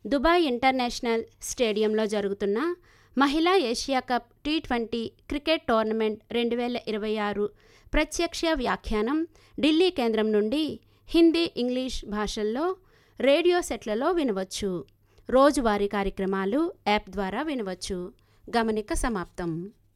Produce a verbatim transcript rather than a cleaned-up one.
Dubai international స్టేడియంలో జరుగుతున్న మహిళా Asia cup T twenty cricket tournament రెండు వేల ఇరవై ఆరు ప్రత్యక్ష వ్యాఖ్యానం ఢిల్లీ కేంద్రం నుండి హిందీ, ఇంగ్లీష్ భాషల్లో రేడియో సెట్లలో వినవచ్చు. రోజువారీ కార్యక్రమాలు యాప్ ద్వారా వినవచ్చు. గమనిక సమాప్తం.